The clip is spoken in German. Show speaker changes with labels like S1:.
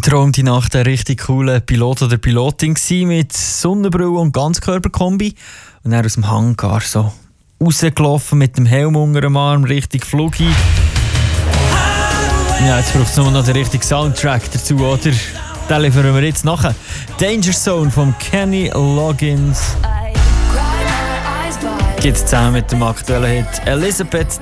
S1: Traum die Nacht ein richtig cooler Pilot oder Pilotin gewesen, mit Sonnenbrille und Ganzkörperkombi. Und dann aus dem Hangar so rausgelaufen mit dem Helm unter dem Arm, richtig Flugi. Ja, jetzt braucht es nur noch den richtigen Soundtrack dazu, oder? Den liefern wir jetzt nachher. Danger Zone von Kenny Loggins. Gibt es zusammen mit dem aktuellen Hit Elizabeth